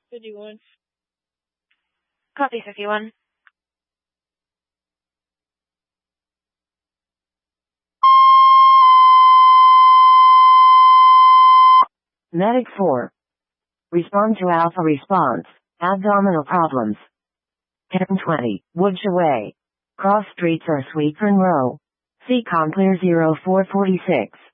51. Copy 51. Medic 4. Respond to Alpha response. Abdominal problems. 1020. Woodsha Way. Cross streets are Sweetburn Row. CCOM clear 0446.